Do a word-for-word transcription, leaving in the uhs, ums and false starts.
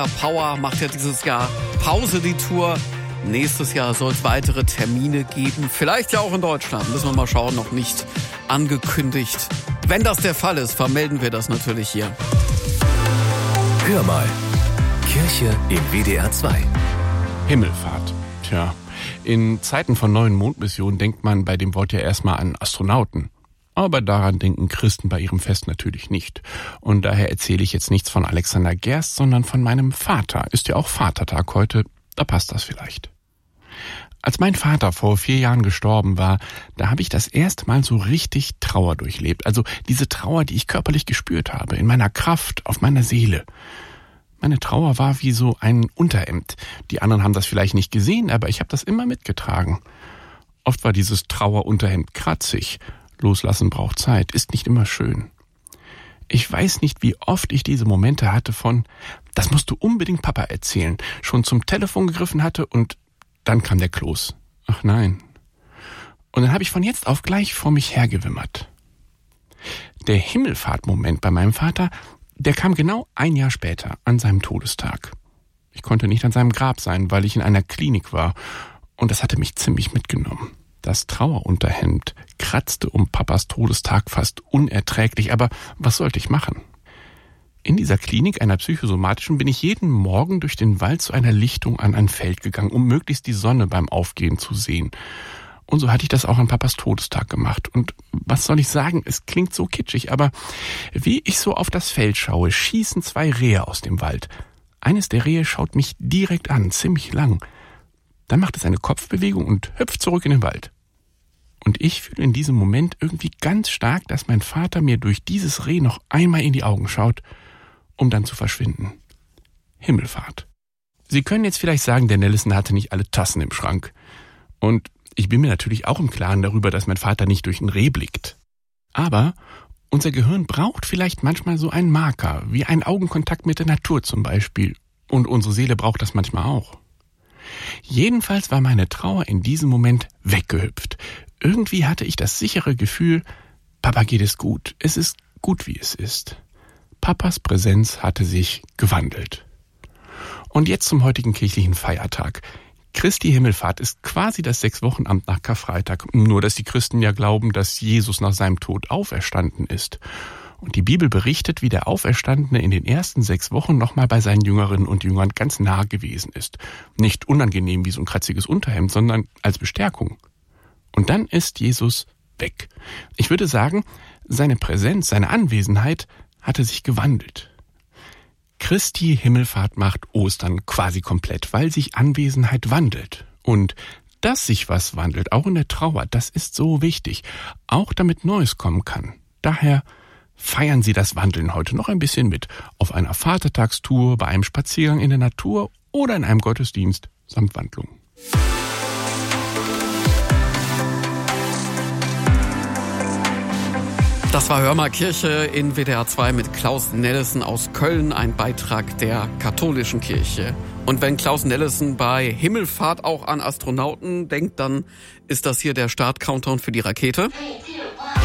Power macht ja dieses Jahr Pause, die Tour. Nächstes Jahr soll es weitere Termine geben. Vielleicht ja auch in Deutschland. Müssen wir mal schauen, noch nicht angekündigt. Wenn das der Fall ist, vermelden wir das natürlich hier. Hör mal. Kirche im W D R zwei. Himmelfahrt. Tja, in Zeiten von neuen Mondmissionen denkt man bei dem Wort ja erstmal an Astronauten. Aber daran denken Christen bei ihrem Fest natürlich nicht. Und daher erzähle ich jetzt nichts von Alexander Gerst, sondern von meinem Vater. Ist ja auch Vatertag heute, da passt das vielleicht. Als mein Vater vor vier Jahren gestorben war, da habe ich das erste Mal so richtig Trauer durchlebt. Also diese Trauer, die ich körperlich gespürt habe, in meiner Kraft, auf meiner Seele. Meine Trauer war wie so ein Unterhemd. Die anderen haben das vielleicht nicht gesehen, aber ich habe das immer mitgetragen. Oft war dieses Trauerunterhemd kratzig. Loslassen braucht Zeit, ist nicht immer schön. Ich weiß nicht, wie oft ich diese Momente hatte von, das musst du unbedingt Papa erzählen, schon zum Telefon gegriffen hatte und dann kam der Kloß. Ach nein. Und dann habe ich von jetzt auf gleich vor mich hergewimmert. Der Himmelfahrtmoment bei meinem Vater, der kam genau ein Jahr später, an seinem Todestag. Ich konnte nicht an seinem Grab sein, weil ich in einer Klinik war und das hatte mich ziemlich mitgenommen. Das Trauerunterhemd kratzte um Papas Todestag fast unerträglich, aber was sollte ich machen? In dieser Klinik, einer psychosomatischen, bin ich jeden Morgen durch den Wald zu einer Lichtung an ein Feld gegangen, um möglichst die Sonne beim Aufgehen zu sehen. Und so hatte ich das auch an Papas Todestag gemacht. Und was soll ich sagen, es klingt so kitschig, aber wie ich so auf das Feld schaue, schießen zwei Rehe aus dem Wald. Eines der Rehe schaut mich direkt an, ziemlich lang. Dann macht es eine Kopfbewegung und hüpft zurück in den Wald. Und ich fühle in diesem Moment irgendwie ganz stark, dass mein Vater mir durch dieses Reh noch einmal in die Augen schaut, um dann zu verschwinden. Himmelfahrt. Sie können jetzt vielleicht sagen, der Nellison hatte nicht alle Tassen im Schrank. Und ich bin mir natürlich auch im Klaren darüber, dass mein Vater nicht durch ein Reh blickt. Aber unser Gehirn braucht vielleicht manchmal so einen Marker, wie einen Augenkontakt mit der Natur zum Beispiel. Und unsere Seele braucht das manchmal auch. Jedenfalls war meine Trauer in diesem Moment weggehüpft. Irgendwie hatte ich das sichere Gefühl, Papa geht es gut, es ist gut, wie es ist. Papas Präsenz hatte sich gewandelt. Und jetzt zum heutigen kirchlichen Feiertag. Christi Himmelfahrt ist quasi das Sechswochenamt nach Karfreitag, nur dass die Christen ja glauben, dass Jesus nach seinem Tod auferstanden ist. Und die Bibel berichtet, wie der Auferstandene in den ersten sechs Wochen nochmal bei seinen Jüngerinnen und Jüngern ganz nah gewesen ist. Nicht unangenehm wie so ein kratziges Unterhemd, sondern als Bestärkung. Und dann ist Jesus weg. Ich würde sagen, seine Präsenz, seine Anwesenheit hatte sich gewandelt. Christi Himmelfahrt macht Ostern quasi komplett, weil sich Anwesenheit wandelt. Und dass sich was wandelt, auch in der Trauer, das ist so wichtig, auch damit Neues kommen kann. Daher feiern Sie das Wandeln heute noch ein bisschen mit, auf einer Vatertagstour, bei einem Spaziergang in der Natur oder in einem Gottesdienst samt Wandlung. Das war Hör mal Kirche in W D R zwei mit Klaus Nellison aus Köln, ein Beitrag der katholischen Kirche. Und wenn Klaus Nellison bei Himmelfahrt auch an Astronauten denkt, dann ist das hier der Start-Countdown für die Rakete.